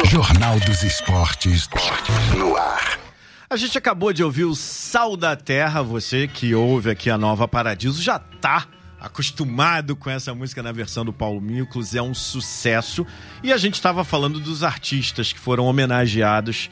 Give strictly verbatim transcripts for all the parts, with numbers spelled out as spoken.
Jornal dos Esportes no ar. A gente acabou de ouvir o Sal da Terra. Você que ouve aqui a Nova Paradiso já tá acostumado com essa música na versão do Paulo Miklos, é um sucesso. E a gente estava falando dos artistas que foram homenageados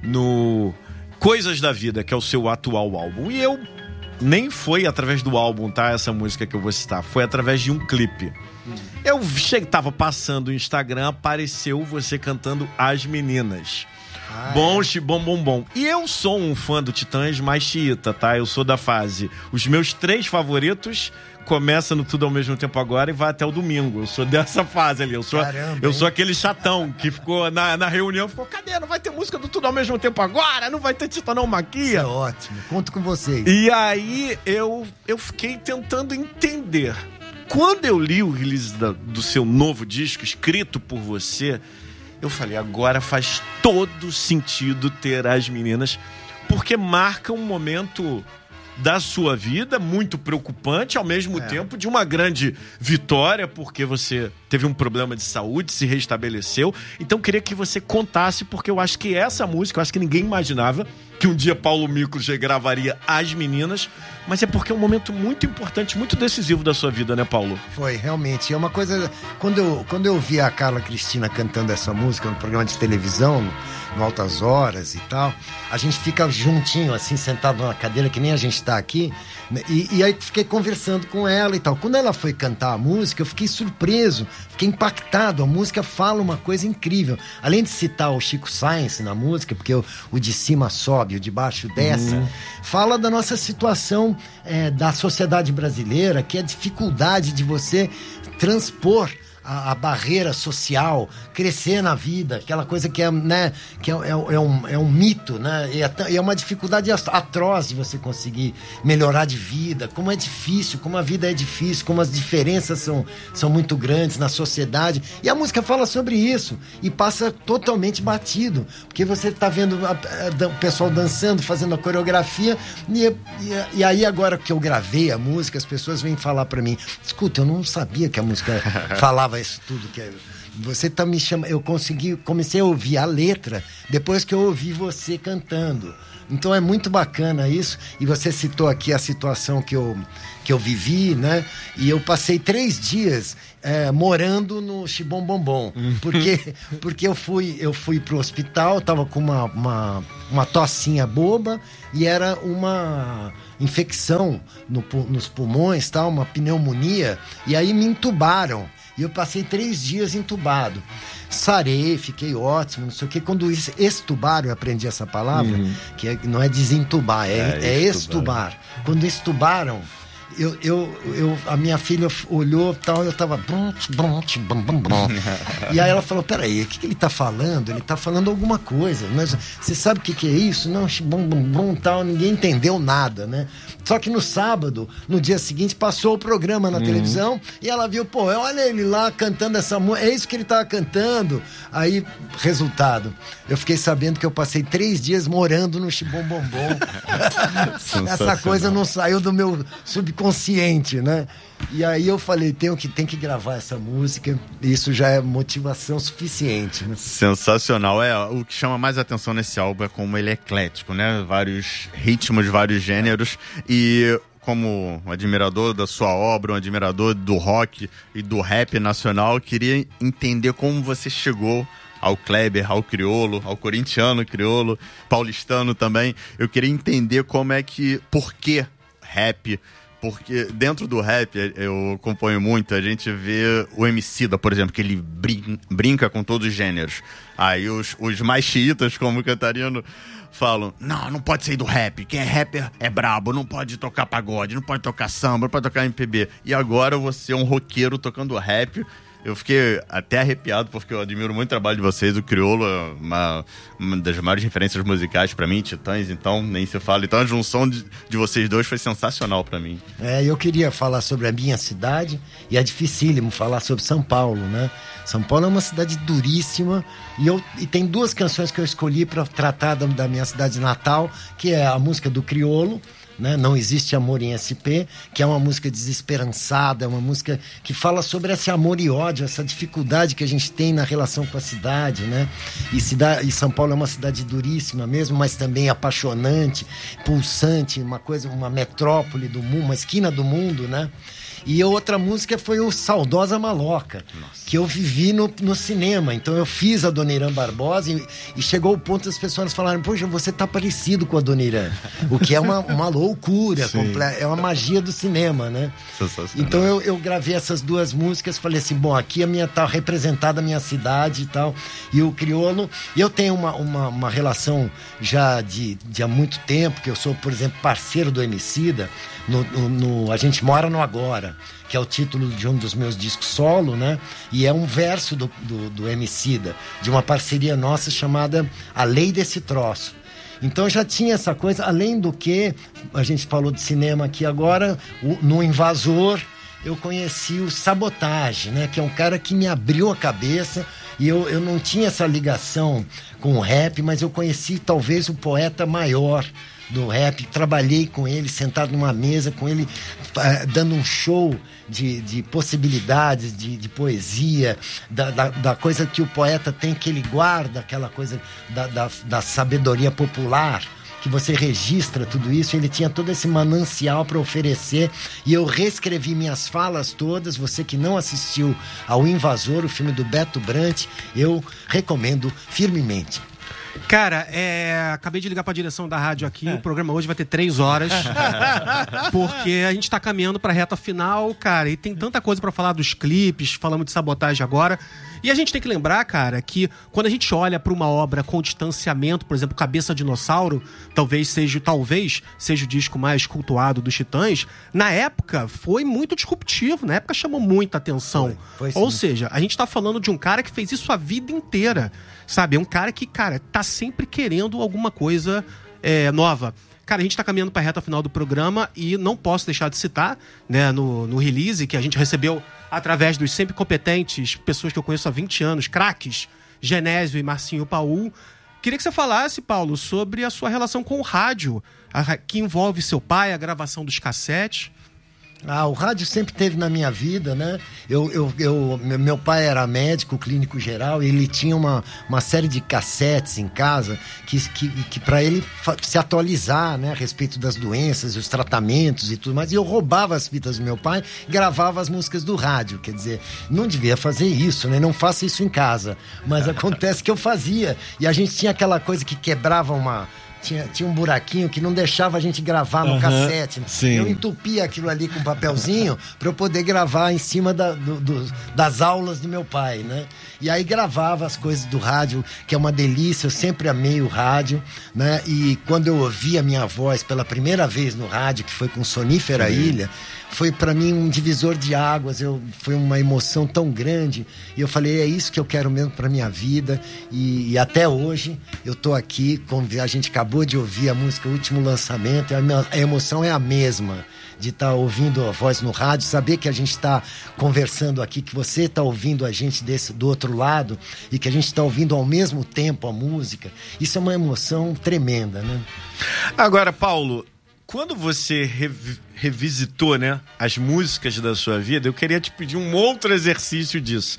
no Coisas da Vida, que é o seu atual álbum. E eu nem foi através do álbum, tá? Essa música que eu vou citar, foi através de um clipe. Eu cheguei, tava passando o Instagram, apareceu você cantando As Meninas. Ah, bom, é. bom, bom, bom. E eu sou um fã do Titãs mais xiita, tá? Eu sou da fase. Os meus três favoritos começam no Tudo ao Mesmo Tempo Agora e vai até o domingo. Eu sou dessa fase ali. Eu sou, Caramba, eu sou aquele chatão que ficou na, na reunião, ficou, cadê? Não vai ter música do Tudo ao Mesmo Tempo Agora? Não vai ter Titã Maquia? É ótimo. Conto com vocês. E aí eu, eu fiquei tentando entender. Quando eu li o release da, do seu novo disco, escrito por você, eu falei, agora faz todo sentido ter As Meninas, porque marca um momento da sua vida muito preocupante, ao mesmo é. tempo de uma grande vitória, porque você teve um problema de saúde, se restabeleceu. Então queria que você contasse, porque eu acho que essa música, eu acho que ninguém imaginava que um dia Paulo Miklos gravaria As Meninas, mas é porque é um momento muito importante, muito decisivo da sua vida, né, Paulo? Foi, realmente. É uma coisa... Quando eu, quando eu vi a Carla Cristina cantando essa música no programa de televisão, no Altas Horas e tal, a gente fica juntinho, assim, sentado numa cadeira, que nem a gente tá aqui, e, e aí fiquei conversando com ela e tal. Quando ela foi cantar a música, eu fiquei surpreso, fiquei impactado. A música fala uma coisa incrível. Além de citar o Chico Science na música, porque o, o de cima sobe, o de baixo desce, uhum. fala da nossa situação é, da sociedade brasileira, que é a dificuldade de você transpor A, a barreira social, crescer na vida, aquela coisa que é, né, que é, é, é, um, é um mito, né? E é, é uma dificuldade atroz de você conseguir melhorar de vida, como é difícil, como a vida é difícil, como as diferenças são, são muito grandes na sociedade. E a música fala sobre isso e passa totalmente batido, porque você está vendo a, a, o pessoal dançando, fazendo a coreografia, e, e, e aí agora que eu gravei a música, as pessoas vêm falar para mim, escuta, eu não sabia que a música falava isso tudo que é. Você tá me chamando. Eu consegui, comecei a ouvir a letra depois que eu ouvi você cantando. Então é muito bacana isso. E você citou aqui a situação que eu, que eu vivi, né? E eu passei três dias é, morando no Xibom Bombom. Porque, porque eu fui, eu fui pro hospital, tava com uma, uma, uma tossinha boba e era uma infecção no, nos pulmões, tal, uma pneumonia. E aí me entubaram. E eu passei três dias entubado. Sarei, fiquei ótimo, não sei o quê. Quando estubaram, eu aprendi essa palavra, uhum. que é, não é desentubar, é, é, é estubar. estubar. Quando estubaram, eu, eu, eu, a minha filha olhou e tal, eu tava... E aí ela falou, peraí, o que, que ele tá falando? Ele tá falando alguma coisa. Né? Você sabe o que, que é isso? Não, bum, bum, bum, tal, ninguém entendeu nada, né? Só que no sábado, no dia seguinte, passou o programa na uhum. televisão e ela viu, pô, olha ele lá cantando essa música, é isso que ele tava cantando. Aí, resultado, eu fiquei sabendo que eu passei três dias morando no Xibom Bombom. Essa coisa não saiu do meu subconsciente, né? E aí eu falei, tenho que, tem que gravar essa música, isso já é motivação suficiente, né? Sensacional. É, o que chama mais atenção nesse álbum é como ele é eclético, né? Vários ritmos, vários gêneros. E como um admirador da sua obra, um admirador do rock e do rap nacional, queria entender como você chegou ao Kleber, ao crioulo, ao corintiano crioulo, paulistano também. Eu queria entender como é que, por que rap? Porque dentro do rap, eu acompanho muito, a gente vê o Emicida, por exemplo, que ele brin- brinca com todos os gêneros. Aí os, os mais xiitas, como o Cantarino, falam, não, não pode sair do rap, quem é rapper é brabo, não pode tocar pagode, não pode tocar samba, não pode tocar M P B. E agora você é um roqueiro tocando rap. Eu fiquei até arrepiado, porque eu admiro muito o trabalho de vocês. O Crioulo é uma, uma das maiores referências musicais pra mim, Titãs, então nem se fala. Então a junção de, de vocês dois foi sensacional pra mim. É, eu queria falar sobre a minha cidade, e é dificílimo falar sobre São Paulo, né? São Paulo é uma cidade duríssima, e, eu, e tem duas canções que eu escolhi pra tratar da, da minha cidade natal, que é a música do Crioulo, né? Não Existe Amor em S P, que é uma música desesperançada, é uma música que fala sobre esse amor e ódio, essa dificuldade que a gente tem na relação com a cidade, né? E, cidade, e São Paulo é uma cidade duríssima mesmo, mas também apaixonante, pulsante, uma coisa, uma metrópole do mundo, uma esquina do mundo, né? E a outra música foi o Saudosa Maloca, Nossa. que eu vivi no, no cinema. Então eu fiz a Dona Irã Barbosa e, e chegou o ponto das pessoas falarem: poxa, você tá parecido com a Dona Irã. O que é uma, uma loucura, completa, é uma magia do cinema, né? Então eu, eu gravei essas duas músicas, falei assim, bom, aqui a minha, tá representada a minha cidade e tal. E o crioulo, eu tenho uma, uma, uma relação já de, de há muito tempo, que eu sou, por exemplo, parceiro do Emicida, no, no, no A Gente Mora no Agora, que é o título de um dos meus discos solo, né? E é um verso do, do, do Emicida, de uma parceria nossa chamada A Lei Desse Troço. Então já tinha essa coisa, além do que a gente falou de cinema aqui agora, o, no Invasor eu conheci o Sabotage, né? Que é um cara que me abriu a cabeça, e eu, eu não tinha essa ligação com o rap, mas eu conheci talvez o poeta maior do rap, trabalhei com ele, sentado numa mesa com ele, uh, dando um show de, de possibilidades, de, de poesia, da, da, da coisa que o poeta tem, que ele guarda, aquela coisa da, da, da sabedoria popular, que você registra tudo isso. Ele tinha todo esse manancial para oferecer, e eu reescrevi minhas falas todas. Você que não assistiu ao Invasor, o filme do Beto Brant, eu recomendo firmemente. Cara, é, acabei de ligar pra direção da rádio aqui, é. O programa hoje vai ter três horas, porque a gente tá caminhando pra reta final, cara, e tem tanta coisa pra falar dos clipes, falamos de Sabotagem agora, e a gente tem que lembrar, cara, que quando a gente olha pra uma obra com distanciamento, por exemplo, Cabeça Dinossauro, talvez seja, talvez seja o disco mais cultuado dos Titãs, na época foi muito disruptivo, na época chamou muita atenção, foi, foi ou seja, a gente tá falando de um cara que fez isso a vida inteira, sabe, é um cara que, cara, tá sempre querendo alguma coisa é, nova. Cara, a gente tá caminhando pra reta final do programa e não posso deixar de citar, né, no, no release que a gente recebeu através dos sempre competentes, pessoas que eu conheço há vinte anos, craques, Genésio e Marcinho Paul. Queria que você falasse, Paulo, sobre a sua relação com o rádio, a, que envolve seu pai, a gravação dos cassetes. Ah, o rádio sempre teve na minha vida, né? Eu, eu, eu, meu pai era médico, clínico geral, e ele tinha uma, uma série de cassetes em casa que, que, que para ele se atualizar, né, a respeito das doenças, os tratamentos e tudo mais. E eu roubava as fitas do meu pai, gravava as músicas do rádio. Quer dizer, não devia fazer isso, né? Não faça isso em casa. Mas acontece que eu fazia. E a gente tinha aquela coisa que quebrava uma... Tinha, tinha um buraquinho que não deixava a gente gravar no uhum, cassete. Sim. Eu entupia aquilo ali com um papelzinho para eu poder gravar em cima da, do, do, das aulas do meu pai, né? E aí gravava as coisas do rádio, que é uma delícia. Eu sempre amei o rádio, né? E quando eu ouvi a minha voz pela primeira vez no rádio, que foi com Sonífera Sim. Ilha, foi para mim um divisor de águas. Eu, foi uma emoção tão grande. E eu falei, é isso que eu quero mesmo para minha vida. E, e até hoje eu tô aqui, com, a gente acabou de ouvir a música, o último lançamento, e a, a emoção é a mesma de estar tá ouvindo a voz no rádio, saber que a gente está conversando aqui, que você está ouvindo a gente desse, do outro lado, e que a gente está ouvindo ao mesmo tempo a música. Isso é uma emoção tremenda, né? Agora, Paulo, quando você rev- revisitou, né, as músicas da sua vida, eu queria te pedir um outro exercício disso.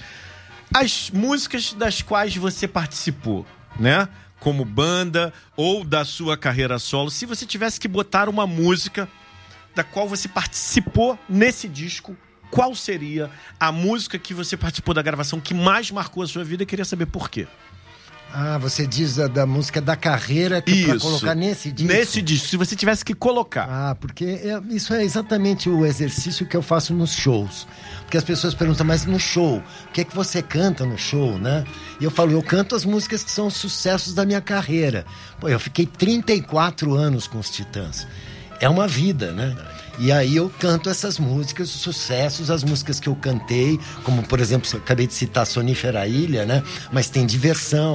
As músicas das quais você participou, né, como banda ou da sua carreira solo, se você tivesse que botar uma música da qual você participou nesse disco, qual seria a música que você participou da gravação que mais marcou a sua vida? Eu queria saber por quê. Ah, você diz a, da música da carreira que é pra colocar nesse disco? Nesse disco, se você tivesse que colocar. Ah, porque é, isso é exatamente o exercício que eu faço nos shows. Porque as pessoas perguntam, mas no show, o que é que você canta no show, né? E eu falo, eu canto as músicas que são sucessos da minha carreira. Pô, eu fiquei trinta e quatro anos com os Titãs. É uma vida, né? E aí eu canto essas músicas, os sucessos, as músicas que eu cantei, como, por exemplo, eu acabei de citar Sonífera Ilha, né? Mas tem Diversão,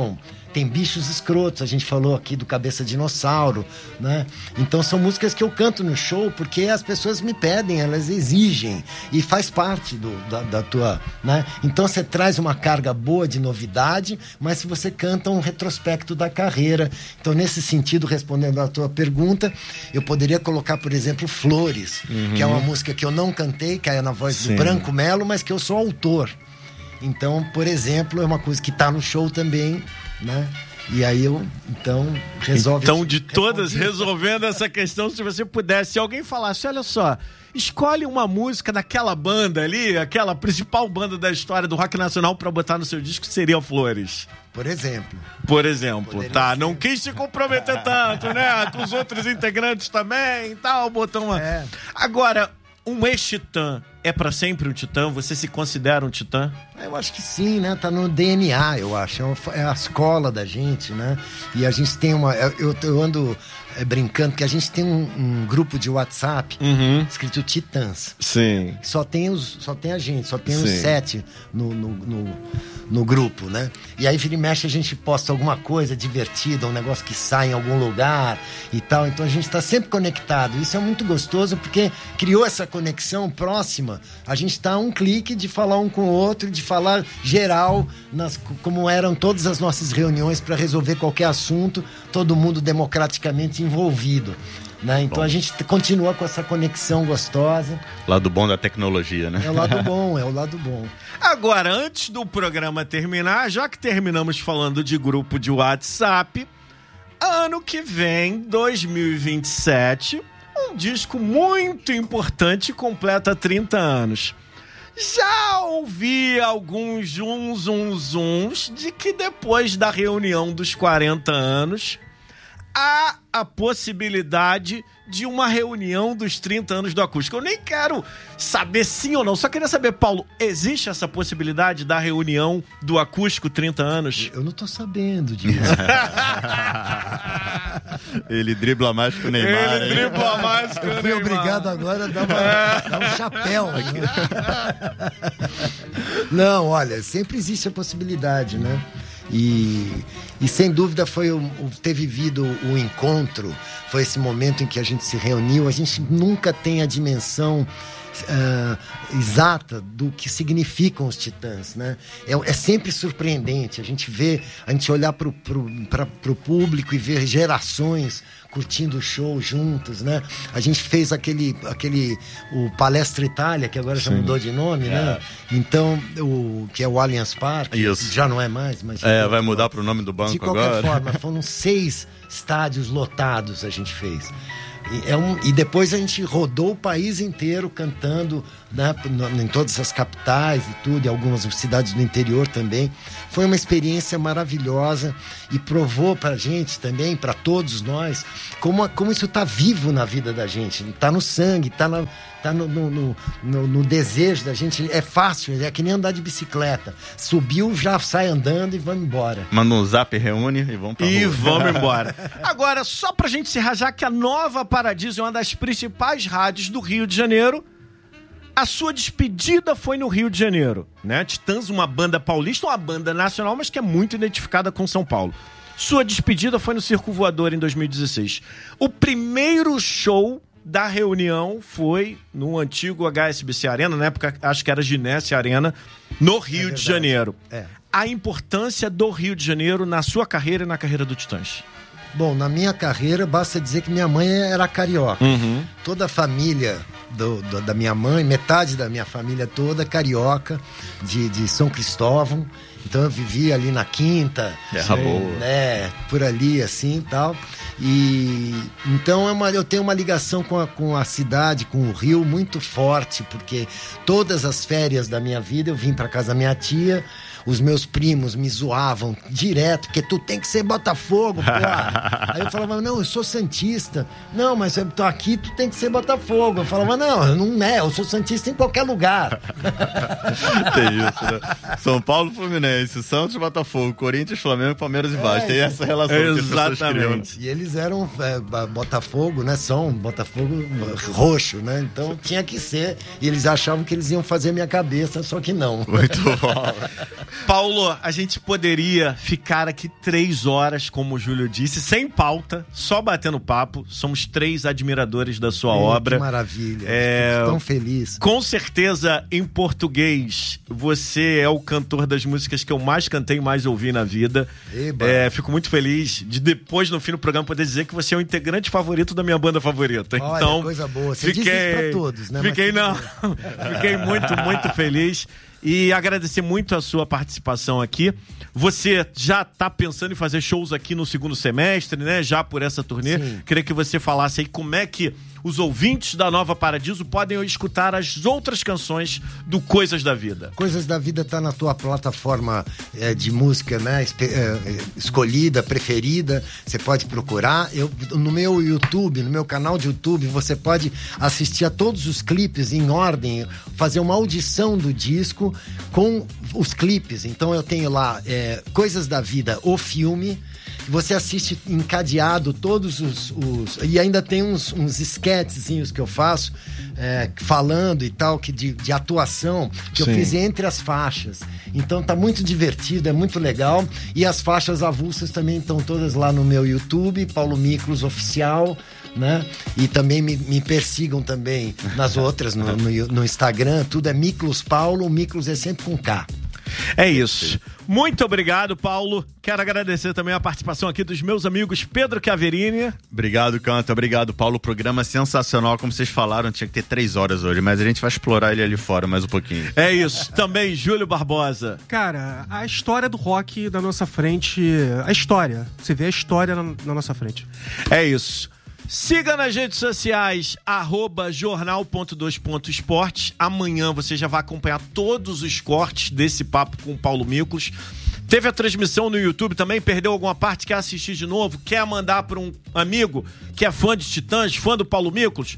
Tem Bichos Escrotos, a gente falou aqui do Cabeça Dinossauro, né? Então são músicas que eu canto no show porque as pessoas me pedem, elas exigem e faz parte do, da, da tua, né? Então você traz uma carga boa de novidade, mas se você canta um retrospecto da carreira. Então nesse sentido, respondendo à tua pergunta, eu poderia colocar, por exemplo, Flores, uhum. que é uma música que eu não cantei, que é na voz Sim. do Branco Melo, mas que eu sou autor. Então, por exemplo, é uma coisa que tá no show também, né? E aí eu, então, resolve... Então, de todas, resolvendo essa questão, se você pudesse, se alguém falasse, olha só, escolhe uma música daquela banda ali, aquela principal banda da história do rock nacional pra botar no seu disco, seria Flores. Por exemplo. Por exemplo, Poderia tá? ser. Não quis se comprometer tanto, né? Com os outros integrantes também e tal, botou uma... É. Agora, um ex-titã é pra sempre um titã? Você se considera um titã? Eu acho que sim, né? Tá no D N A, eu acho. É, uma, é a escola da gente, né? E a gente tem uma... Eu, eu ando é, brincando que a gente tem um, um grupo de WhatsApp Uhum. escrito Titãs. Sim. Só tem, os, só tem a gente, só tem os Sim. sete no, no, no, no grupo, né? E aí, vira e mexe, a gente posta alguma coisa divertida, um negócio que sai em algum lugar e tal. Então a gente tá sempre conectado. Isso é muito gostoso porque criou essa conexão próxima. A gente tá a um clique de falar um com o outro, de falar geral, nas, como eram todas as nossas reuniões para resolver qualquer assunto, todo mundo democraticamente envolvido. Né? Então bom. A gente continua com essa conexão gostosa. Lado bom da tecnologia, né? É o lado bom, é o lado bom. Agora, antes do programa terminar, já que terminamos falando de grupo de WhatsApp, ano que vem, dois mil e vinte e sete, um disco muito importante completa trinta anos. Já ouvi alguns zum, zum, zums de que depois da reunião dos quarenta anos, há a possibilidade de uma reunião dos trinta anos do Acústico. Eu nem quero saber sim ou não, só queria saber, Paulo, existe essa possibilidade da reunião do Acústico trinta anos? Eu não tô sabendo disso. Ele dribla mais que o Neymar. Ele dribla mais que o Eu fui Neymar. obrigado agora a dar, uma, dar um chapéu. Né? Não, olha, sempre existe a possibilidade, né? E, e sem dúvida foi o, o ter vivido o encontro, foi esse momento em que a gente se reuniu. A gente nunca tem a dimensão uh, exata do que significam os Titãs, né? É, é sempre surpreendente a gente ver, a gente olhar para o público e ver gerações curtindo o show juntos, né? A gente fez aquele, aquele o Palestra Itália, que agora já Sim. mudou de nome, é. né? Então, o, que é o Allianz Parque, Isso. já não é mais, mas... É, vai mudar para o nome do banco agora. De qualquer agora. forma, foram seis estádios lotados a gente fez. E, é um, e depois a gente rodou o país inteiro cantando, né, em todas as capitais e tudo, e algumas cidades do interior também. Foi uma experiência maravilhosa e provou pra gente também, pra todos nós, como, como isso tá vivo na vida da gente. Tá no sangue, tá, na, tá no, no, no, no, no desejo da gente. É fácil, é que nem andar de bicicleta. Subiu, já sai andando e vamos embora. Manda um zap, reúne e vamos pra E rua. vamos embora. Agora, só pra gente encerrar, já que a Nova Paradiso é uma das principais rádios do Rio de Janeiro, a sua despedida foi no Rio de Janeiro, né? Titãs, uma banda paulista, uma banda nacional, mas que é muito identificada com São Paulo. Sua despedida foi no Circo Voador em dois mil e dezesseis. O primeiro show da reunião foi no antigo H S B C Arena, na época acho que era Ginesse Arena, no Rio é de Janeiro. É. A importância do Rio de Janeiro na sua carreira e na carreira do Titãs. Bom, na minha carreira, basta dizer que minha mãe era carioca. Uhum. Toda a família do, do, da minha mãe, metade da minha família toda carioca, de, de São Cristóvão. Então eu vivia ali na Quinta, Terra boa, né, por ali assim e tal. E então é uma, eu tenho uma ligação com a, com a cidade, com o Rio muito forte, porque todas as férias da minha vida eu vim para casa da minha tia. Os meus primos me zoavam direto, que tu tem que ser Botafogo, pô. Aí eu falava, não, eu sou santista. Não, mas eu tô aqui, tu tem que ser Botafogo. Eu falava, não, não é, eu sou santista em qualquer lugar. Tem isso, né? São Paulo, Fluminense, Santos, Botafogo, Corinthians, Flamengo, Palmeiras e Vasco. É, tem essa relação é, que as pessoas criam, né? E eles eram é, Botafogo, né? São Botafogo roxo, né? Então tinha que ser. E eles achavam que eles iam fazer minha cabeça, só que não. Muito bom. Paulo, a gente poderia ficar aqui três horas, como o Júlio disse, sem pauta, só batendo papo. Somos três admiradores da sua é, obra. Que maravilha. É... Fico tão feliz. Com certeza, em português, você é o cantor das músicas que eu mais cantei e mais ouvi na vida. É, fico muito feliz de depois, no fim do programa, poder dizer que você é o integrante favorito da minha banda favorita. Olha, então, coisa boa. Você fiquei, diz isso pra todos, né? Fiquei, Mas... não. Fiquei muito, muito feliz. E agradecer muito a sua participação aqui. Você já está pensando em fazer shows aqui no segundo semestre, né? Já por essa turnê. Sim. Queria que você falasse aí como é que os ouvintes da Nova Paradiso podem escutar as outras canções do Coisas da Vida. Coisas da Vida tá na tua plataforma é, de música, né? Espe- é, escolhida, preferida. Você pode procurar. Eu, no meu YouTube, no meu canal de YouTube, você pode assistir a todos os clipes em ordem, fazer uma audição do disco com os clipes. Então eu tenho lá é, Coisas da Vida, o filme. Você assiste encadeado todos os... os e ainda tem uns, uns sketchzinhos que eu faço, é, falando e tal, que de, de atuação, que Sim. eu fiz entre as faixas. Então tá muito divertido, é muito legal. E as faixas avulsas também estão todas lá no meu YouTube, Paulo Miklos Oficial, né? E também me, me persigam também nas outras, no, no, no Instagram, tudo é Miklos Paulo, o Miklos é sempre com K. É isso. Muito obrigado, Paulo. Quero agradecer também a participação aqui dos meus amigos Pedro Chiaverini. Obrigado, Canta. Obrigado, Paulo. O programa é sensacional. Como vocês falaram, tinha que ter três horas hoje, mas a gente vai explorar ele ali fora mais um pouquinho. É isso. Também Júlio Barbosa. Cara, a história do rock da nossa frente... A história. Você vê a história na, na nossa frente. É isso. Siga nas redes sociais, arroba jornal ponto dois ponto esporte. Amanhã você já vai acompanhar todos os cortes desse papo com o Paulo Miklos. Teve a transmissão no YouTube também, perdeu alguma parte, quer assistir de novo, quer mandar para um amigo que é fã de Titãs, fã do Paulo Miklos?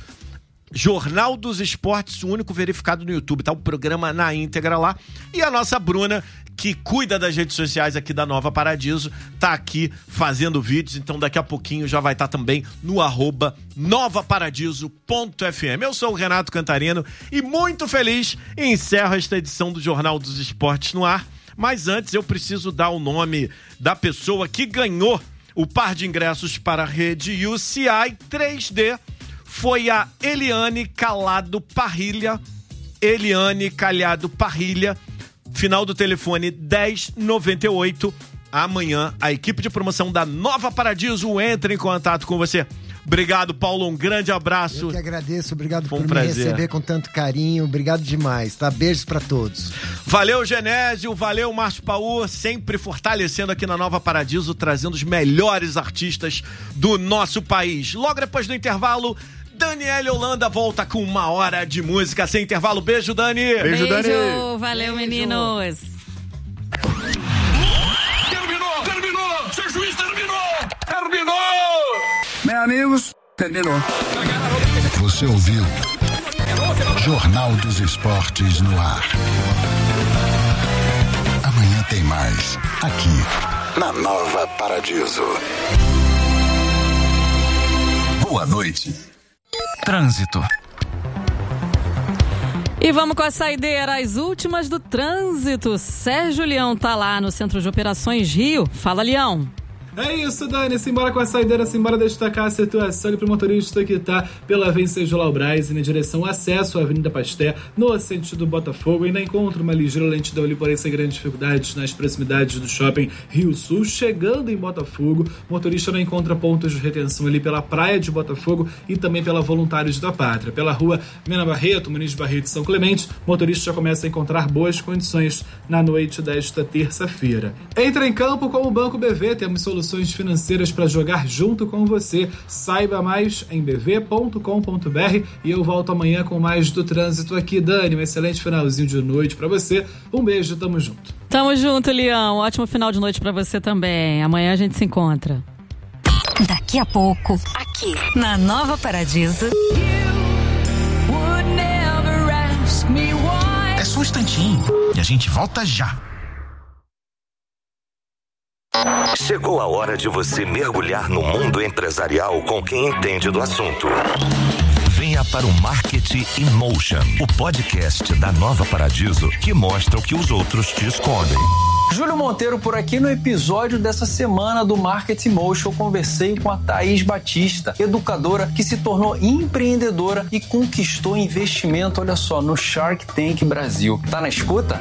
Jornal dos Esportes, o único verificado no YouTube, tá o programa na íntegra lá. E a nossa Bruna, que cuida das redes sociais aqui da Nova Paradiso, tá aqui fazendo vídeos, então daqui a pouquinho já vai estar tá também no arroba novaparadiso ponto f m. Eu sou o Renato Cantarino e muito feliz e encerro esta edição do Jornal dos Esportes no ar. Mas antes eu preciso dar o nome da pessoa que ganhou o par de ingressos para a rede U C I três D. Foi a Eliane Calado Parrilha. Eliane Calhado Parrilha. Final do telefone dez noventa e oito. Amanhã, a equipe de promoção da Nova Paradiso entra em contato com você. Obrigado, Paulo. Um grande abraço. Eu que agradeço. Obrigado Foi um por prazer. me receber com tanto carinho. Obrigado demais, tá? Beijos pra todos. Valeu, Genésio. Valeu, Márcio Paú. Sempre fortalecendo aqui na Nova Paradiso, trazendo os melhores artistas do nosso país. Logo depois do intervalo, Daniele Holanda volta com uma hora de música sem intervalo. Beijo, Dani. Beijo, Beijo, Dani. valeu, Beijo. meninos. Terminou, terminou, seu juiz terminou, terminou. Meus amigos, terminou. Você ouviu Jornal dos Esportes no ar. Amanhã tem mais, aqui na Nova Paradiso. Boa noite. Trânsito. E vamos com a saideira, as últimas do trânsito. Sérgio Leão tá lá no Centro de Operações Rio. Fala, Leão. É isso, Dani. Simbora com a saideira, simbora destacar a situação para o motorista que está pela Venceslau Braz na direção acesso à Avenida Pasté, no sentido Botafogo. Ainda encontra uma ligeira lentidão ali, porém sem grandes dificuldades nas proximidades do shopping Rio Sul. Chegando em Botafogo, o motorista não encontra pontos de retenção ali pela praia de Botafogo e também pela Voluntários da Pátria. Pela rua Mena Barreto, Muniz Barreto e São Clemente, o motorista já começa a encontrar boas condições na noite desta terça-feira. Entra em campo com o Banco B V, temos soluções financeiras para jogar junto com você. Saiba mais em b v ponto com ponto b r e eu volto amanhã com mais do trânsito aqui. Dani, um excelente finalzinho de noite para você. Um beijo, tamo junto. Tamo junto, Leão. Ótimo final de noite para você também. Amanhã a gente se encontra. Daqui a pouco, aqui na Nova Paradiso. É só um instantinho e a gente volta já. Chegou a hora de você mergulhar no mundo empresarial com quem entende do assunto. Venha para o Marketing in Motion, o podcast da Nova Paradiso que mostra o que os outros te escondem. Júlio Monteiro por aqui. No episódio dessa semana do Marketing Motion, eu conversei com a Thaís Batista, educadora que se tornou empreendedora e conquistou investimento, olha só, no Shark Tank Brasil. Tá na escuta?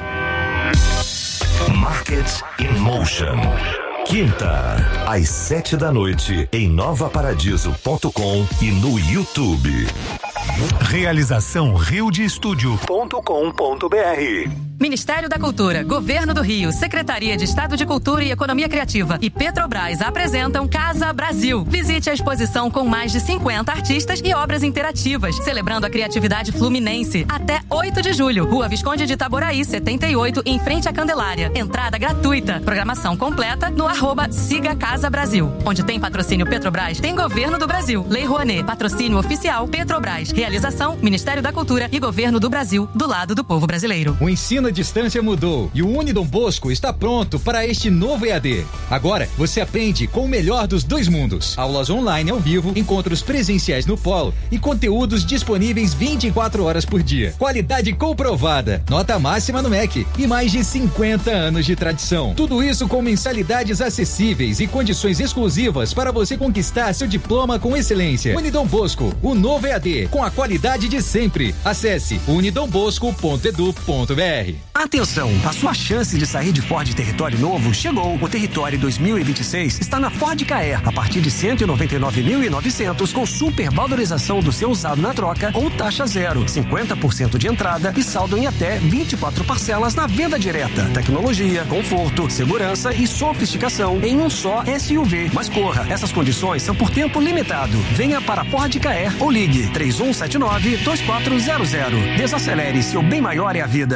Marketing in Motion. Quinta, às sete da noite, em nova paradiso ponto com e no YouTube. Realização rio de estúdio ponto com ponto br. Ministério da Cultura, Governo do Rio, Secretaria de Estado de Cultura e Economia Criativa e Petrobras apresentam Casa Brasil. Visite a exposição com mais de cinquenta artistas e obras interativas, celebrando a criatividade fluminense. Até oito de julho, Rua Visconde de Itaboraí, setenta e oito, em frente à Candelária. Entrada gratuita. Programação completa no arroba Siga Casa Brasil. Onde tem patrocínio Petrobras, tem Governo do Brasil. Lei Rouanet, patrocínio oficial Petrobras. Realização, Ministério da Cultura e Governo do Brasil, do lado do povo brasileiro. O ensino à distância mudou e o Unidom Bosco está pronto para este novo E A D. Agora, você aprende com o melhor dos dois mundos. Aulas online ao vivo, encontros presenciais no polo e conteúdos disponíveis vinte e quatro horas por dia. Qualidade comprovada, nota máxima no M E C e mais de cinquenta anos de tradição. Tudo isso com mensalidades acessíveis e condições exclusivas para você conquistar seu diploma com excelência. Unidom Bosco, o novo E A D, com a qualidade de sempre. Acesse unidom bosco ponto edu ponto br. Atenção, a sua chance de sair de Ford Território novo chegou. O Território dois mil e vinte e seis está na Ford Ka-Air, a partir de cento e noventa e nove mil e novecentos, com super valorização do seu usado na troca ou taxa zero, cinquenta por cento de entrada e saldo em até vinte e quatro parcelas na venda direta. Tecnologia, conforto, segurança e sofisticação em um só S U V. Mas corra, essas condições são por tempo limitado. Venha para Ford Ka-Air ou ligue três um sete nove, dois quatro zero zero. Desacelere, seu bem maior é a vida.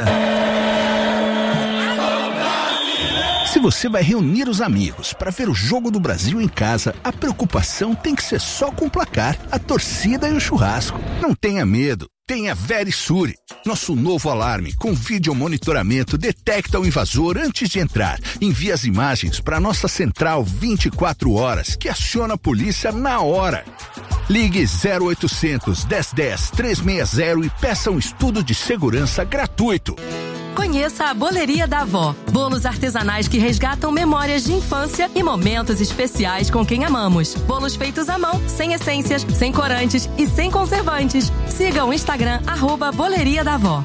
Se você vai reunir os amigos para ver o Jogo do Brasil em casa, a preocupação tem que ser só com o placar, a torcida e o churrasco. Não tenha medo. Tenha Verisure. Nosso novo alarme com vídeo monitoramento detecta o invasor antes de entrar. Envia as imagens para nossa central vinte e quatro horas, que aciona a polícia na hora. Ligue zero oitocentos, dez dez, trezentos e sessenta e peça um estudo de segurança gratuito. Conheça a Boleria da Avó. Bolos artesanais que resgatam memórias de infância e momentos especiais com quem amamos. Bolos feitos à mão, sem essências, sem corantes e sem conservantes. Siga o Instagram, arroba Boleria da Avó.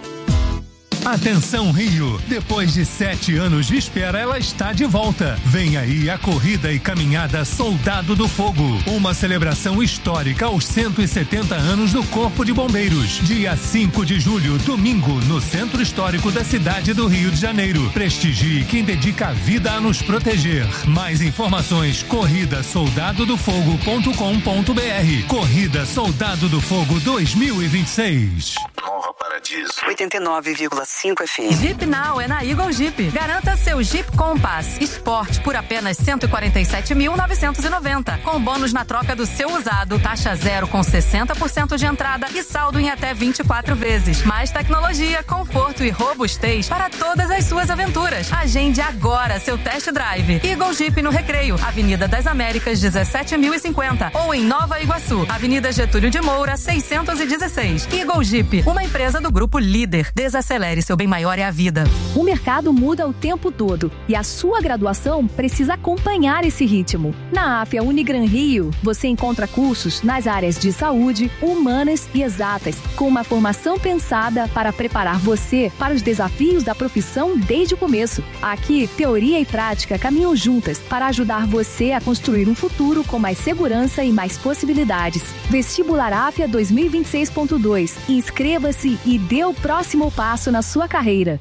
Atenção Rio, depois de sete anos de espera, ela está de volta. Vem aí a corrida e caminhada Soldado do Fogo, uma celebração histórica aos cento e setenta anos do Corpo de Bombeiros. Dia cinco de julho, domingo, no Centro Histórico da cidade do Rio de Janeiro. Prestigie quem dedica a vida a nos proteger. Mais informações, corrida soldado do fogo ponto com ponto br. Corrida Soldado do Fogo dois mil e vinte e seis. Nova Paradiso. oitenta e nove vírgula cinco F M. Jeep Now é na Eagle Jeep. Garanta seu Jeep Compass Sport por apenas cento e quarenta e sete mil novecentos e noventa. Com bônus na troca do seu usado, taxa zero com sessenta por cento de entrada e saldo em até vinte e quatro vezes. Mais tecnologia, conforto e robustez para todas as suas aventuras. Agende agora seu test drive. Eagle Jeep no Recreio, Avenida das Américas, dezessete mil e cinquenta. Ou em Nova Iguaçu, Avenida Getúlio de Moura, seiscentos e dezesseis. Eagle Jeep, uma empresa do Grupo Líder. Desacelere, seu bem maior é a vida. O mercado muda o tempo todo e a sua graduação precisa acompanhar esse ritmo. Na AFIA Unigran Rio, você encontra cursos nas áreas de saúde, humanas e exatas, com uma formação pensada para preparar você para os desafios da profissão desde o começo. Aqui, teoria e prática caminham juntas para ajudar você a construir um futuro com mais segurança e mais possibilidades. Vestibular AFIA dois mil e vinte e seis ponto dois. Inscreva-se e dê o próximo passo na sua carreira.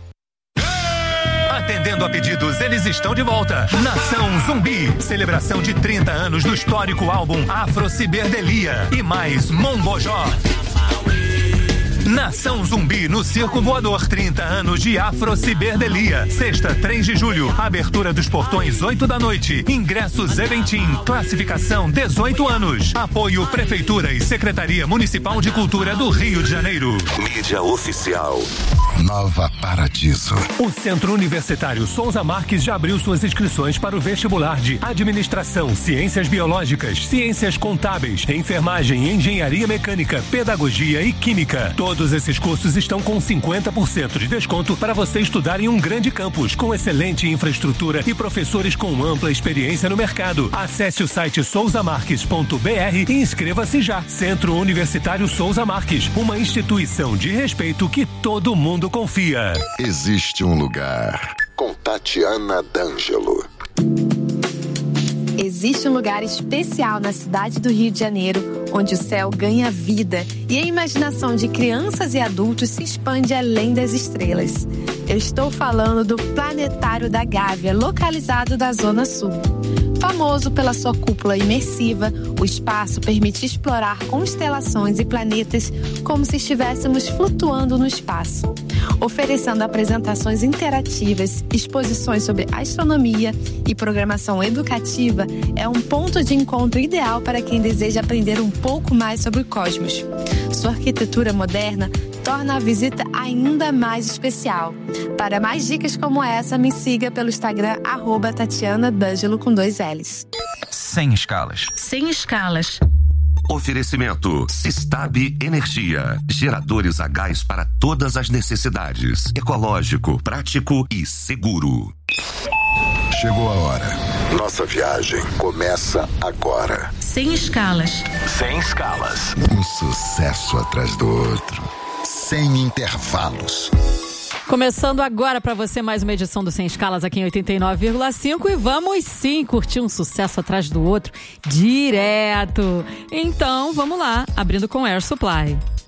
Atendendo a pedidos, eles estão de volta. Nação Zumbi, celebração de trinta anos do histórico álbum Afro Ciberdelia e mais Mombojó. Nação Zumbi no Circo Voador, trinta anos de Afro-Ciberdelia. Sexta, três de julho, abertura dos portões oito da noite. Ingressos Eventim, classificação dezoito anos. Apoio Prefeitura e Secretaria Municipal de Cultura do Rio de Janeiro. Mídia oficial. Nova Paradiso. O Centro Universitário Souza Marques já abriu suas inscrições para o vestibular de Administração, Ciências Biológicas, Ciências Contábeis, Enfermagem, Engenharia Mecânica, Pedagogia e Química. Todos esses cursos estão com cinquenta por cento de desconto para você estudar em um grande campus, com excelente infraestrutura e professores com ampla experiência no mercado. Acesse o site souza marques ponto b r e inscreva-se já. Centro Universitário Souza Marques, uma instituição de respeito que todo mundo confia. Existe um lugar com Tatiana D'Angelo. Existe um lugar especial na cidade do Rio de Janeiro, onde o céu ganha vida e a imaginação de crianças e adultos se expande além das estrelas. Eu estou falando do Planetário da Gávea, localizado na Zona Sul. Famoso pela sua cúpula imersiva, o espaço permite explorar constelações e planetas como se estivéssemos flutuando no espaço, oferecendo apresentações interativas, exposições sobre astronomia e programação educativa. É um ponto de encontro ideal para quem deseja aprender um pouco mais sobre o cosmos. Sua arquitetura moderna torna a visita ainda mais especial. Para mais dicas como essa, me siga pelo Instagram, arroba Tatiana D'Angelo com dois L's. Sem escalas. Sem escalas. Oferecimento Sistab Energia. Geradores a gás para todas as necessidades. Ecológico, prático e seguro. Chegou a hora. Nossa viagem começa agora. Sem escalas. Sem escalas. Um sucesso atrás do outro. Sem intervalos. Começando agora para você mais uma edição do Sem Escalas aqui em oitenta e nove vírgula cinco e vamos sim curtir um sucesso atrás do outro direto. Então, vamos lá, abrindo com Air Supply.